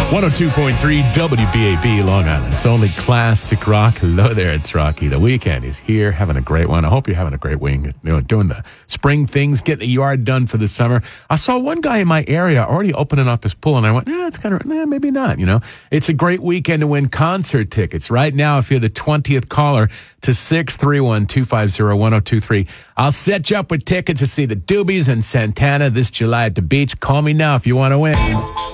102.3 WBAB Long Island. It's only classic rock. Hello there, it's Rocky. The weekend is here, having a great one. I hope you're having a great week, doing the spring things, getting the yard done for the summer. I saw one guy in my area already opening up his pool, and I went, it's kind of, maybe not, It's a great weekend to win concert tickets. Right now, if you're the 20th caller to 631-250-1023, I'll set you up with tickets to see the Doobies and Santana this July at the beach. Call me now if you want to win.